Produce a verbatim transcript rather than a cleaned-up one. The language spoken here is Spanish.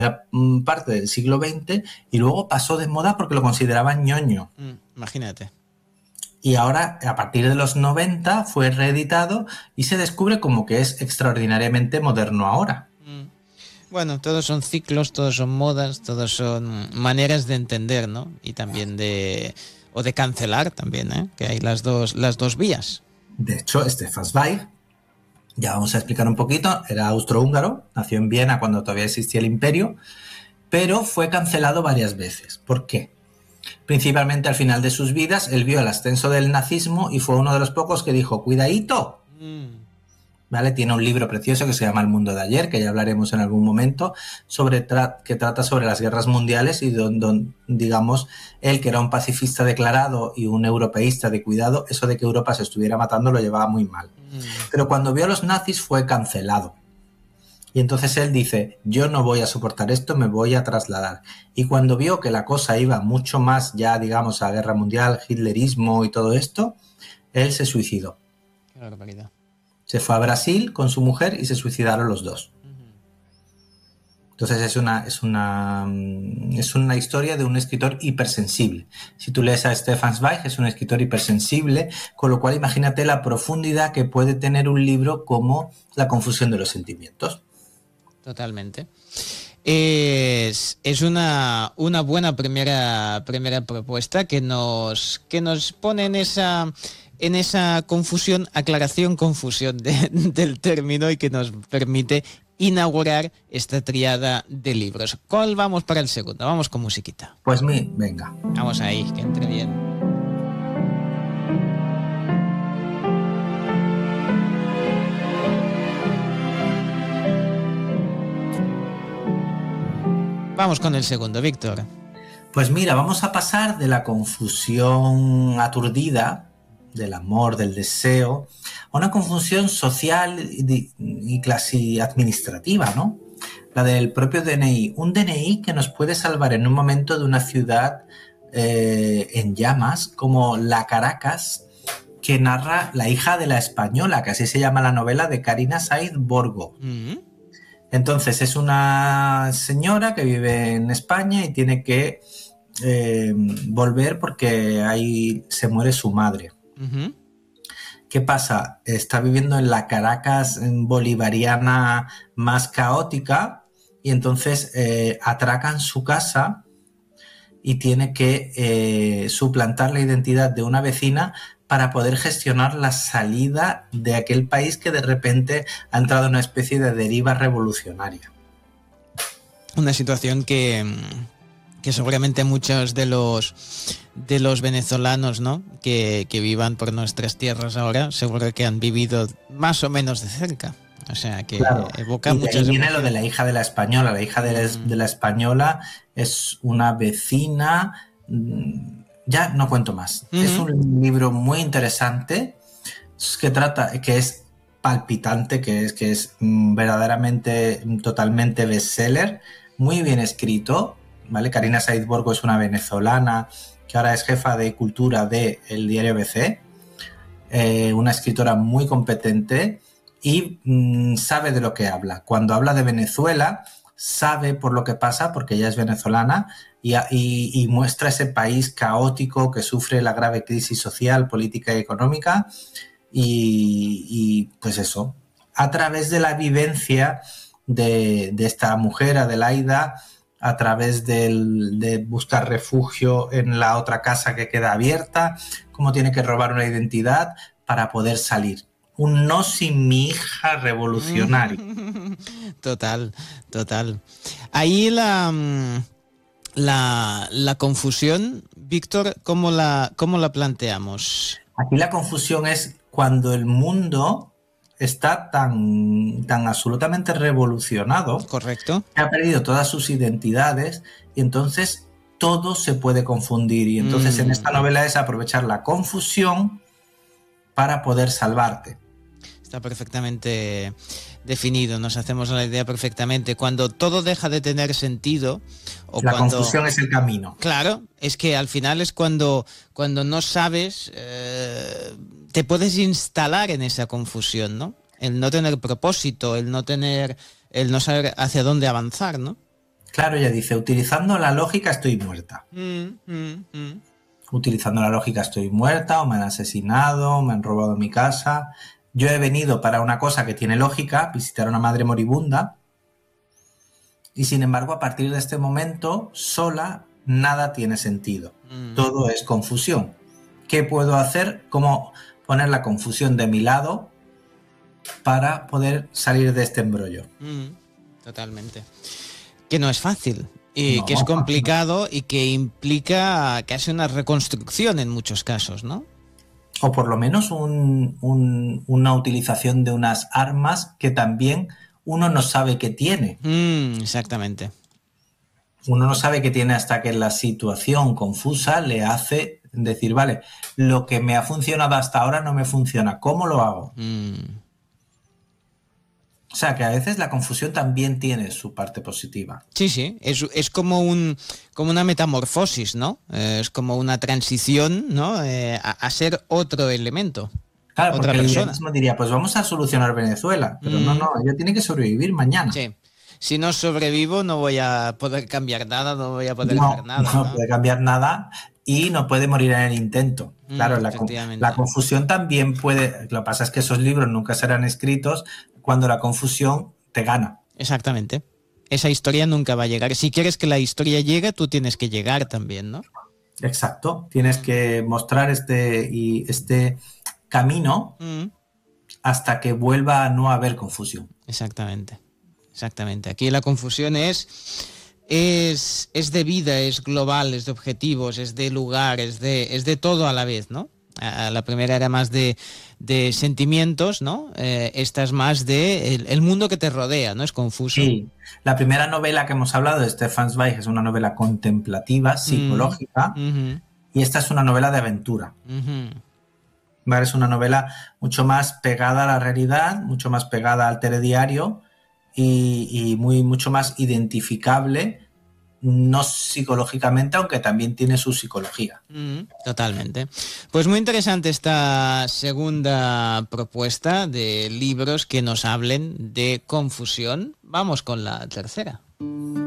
parte del siglo veinte y luego pasó de moda porque lo consideraban ñoño. Mm, imagínate. Y ahora, a partir de los noventa, fue reeditado y se descubre como que es extraordinariamente moderno ahora. Mm. Bueno, todos son ciclos, todos son modas, todos son maneras de entender, ¿no? Y también de... o de cancelar también, ¿eh? Que hay las dos, las dos vías. De hecho, Stefan Zweig, ya vamos a explicar un poquito, era austrohúngaro, nació en Viena cuando todavía existía el imperio, pero fue cancelado varias veces. ¿Por qué? Principalmente al final de sus vidas, él vio el ascenso del nazismo y fue uno de los pocos que dijo, cuidadito, mm. ¿Vale? Tiene un libro precioso que se llama El mundo de ayer, que ya hablaremos en algún momento, sobre tra- que trata sobre las guerras mundiales y donde, don, digamos, él que era un pacifista declarado y un europeísta de cuidado, eso de que Europa se estuviera matando lo llevaba muy mal. Mm. Pero cuando vio a los nazis fue cancelado. Y entonces él dice, yo no voy a soportar esto, me voy a trasladar. Y cuando vio que la cosa iba mucho más ya, digamos, a guerra mundial, hitlerismo y todo esto, él se suicidó. Qué barbaridad. Se fue a Brasil con su mujer y se suicidaron los dos. Entonces es una, es una, es una historia de un escritor hipersensible. Si tú lees a Stefan Zweig, es un escritor hipersensible, con lo cual imagínate la profundidad que puede tener un libro como La confusión de los sentimientos. Totalmente. Es, es una, una buena primera, primera propuesta que nos, que nos pone en esa... en esa confusión, aclaración, confusión de, del término y que nos permite inaugurar esta triada de libros. ¿Cuál vamos para el segundo? Vamos con musiquita. Pues mi, venga. Vamos ahí, que entre bien. Vamos con el segundo, Víctor. Pues mira, vamos a pasar de la confusión aturdida del amor, del deseo, a una confusión social y, y casi administrativa, ¿no? La del propio D N I. Un D N I que nos puede salvar en un momento de una ciudad eh, en llamas, como la Caracas, que narra La hija de la española, que así se llama la novela de Carina Saiz Borgo. Mm-hmm. Entonces, es una señora que vive en España y tiene que eh, volver porque ahí se muere su madre. Uh-huh. ¿Qué pasa? Está viviendo en la Caracas bolivariana más caótica y entonces eh, atracan su casa y tiene que eh, suplantar la identidad de una vecina para poder gestionar la salida de aquel país que de repente ha entrado en una especie de deriva revolucionaria. Una situación que... que seguramente muchos de los de los venezolanos, ¿no? que, que vivan por nuestras tierras ahora, seguro que han vivido más o menos de cerca. O sea, que claro. evoca y muchas viene emociones. Lo de la hija de la española. La hija de la, mm. de la española es una vecina. Ya no cuento más. Mm-hmm. Es un libro muy interesante que trata, que es palpitante, que es, que es verdaderamente, totalmente bestseller, muy bien escrito. ¿Vale? Carina Saiz Borgo es una venezolana que ahora es jefa de cultura del diario B C, eh, una escritora muy competente y mmm, sabe de lo que habla. Cuando habla de Venezuela, sabe por lo que pasa, porque ella es venezolana, y, y, y muestra ese país caótico que sufre la grave crisis social, política y económica, y, y pues eso, a través de la vivencia de, de esta mujer, Adelaida, a través del, de buscar refugio en la otra casa que queda abierta, cómo tiene que robar una identidad para poder salir. Un no sin mi hija revolucionario. Total, total. Ahí la, la, la confusión, Víctor, ¿cómo la, cómo la planteamos? Aquí la confusión es cuando el mundo está tan, tan absolutamente revolucionado. Correcto. Que ha perdido todas sus identidades y entonces todo se puede confundir. Y entonces mm. en esta novela es aprovechar la confusión para poder salvarte. Está perfectamente definido, nos hacemos la idea perfectamente. Cuando todo deja de tener sentido... O la cuando, confusión es el camino. Claro, es que al final es cuando, cuando no sabes, eh, te puedes instalar en esa confusión, ¿no? El no tener propósito, el no tener, el no saber hacia dónde avanzar, ¿no? Claro, ella dice, utilizando la lógica estoy muerta. Mm, mm, mm. Utilizando la lógica estoy muerta, o me han asesinado, o me han robado mi casa. Yo he venido para una cosa que tiene lógica, visitar a una madre moribunda, y sin embargo, a partir de este momento, sola, nada tiene sentido. Mm. Todo es confusión. ¿Qué puedo hacer? ¿Cómo poner la confusión de mi lado para poder salir de este embrollo? Mm, totalmente. Que no es fácil, y no, que es complicado, y que implica casi una reconstrucción en muchos casos, ¿no? O por lo menos un, un, una utilización de unas armas que también uno no sabe que tiene. Mm, exactamente. Uno no sabe que tiene hasta que la situación confusa le hace decir, vale, lo que me ha funcionado hasta ahora no me funciona. ¿Cómo lo hago? Mm. O sea, que a veces la confusión también tiene su parte positiva. Sí, sí, es, es como, un, como una metamorfosis, ¿no? Eh, es como una transición, ¿no? Eh, a, a ser otro elemento. Claro, otra porque persona. el mismo diría, pues vamos a solucionar Venezuela. Pero mm. no, no, yo tiene que sobrevivir mañana. Sí. Si no sobrevivo no voy a poder cambiar nada, no voy a poder no, hacer nada. No, no puede cambiar nada y no puede morir en el intento. Mm, claro, la, la confusión también puede... Lo que pasa es que esos libros nunca serán escritos cuando la confusión te gana. Exactamente. Esa historia nunca va a llegar. Si quieres que la historia llegue, tú tienes que llegar también, ¿no? Exacto. Tienes que mostrar este, y este camino mm. hasta que vuelva a no haber confusión. Exactamente. Exactamente. Aquí la confusión es, es, es de vida, es global, es de objetivos, es de lugar, es de, es de todo a la vez, ¿no? La primera era más de, de sentimientos, ¿no? Eh, esta es más de el, el mundo que te rodea, ¿no? Es confuso. Sí. La primera novela que hemos hablado de Stefan Zweig es una novela contemplativa, psicológica, mm-hmm. y esta es una novela de aventura. Mm-hmm. ¿Vale? Es una novela mucho más pegada a la realidad, mucho más pegada al telediario y, y muy, mucho más identificable, no psicológicamente, aunque también tiene su psicología. Mm, totalmente. Pues muy interesante esta segunda propuesta de libros que nos hablen de confusión. Vamos con la tercera.